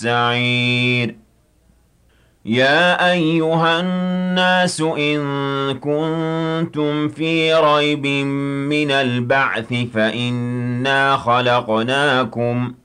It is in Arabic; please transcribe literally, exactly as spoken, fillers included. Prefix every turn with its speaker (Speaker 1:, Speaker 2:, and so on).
Speaker 1: السعير يا أيها الناس إن كنتم في ريب من البعث فإنا خلقناكم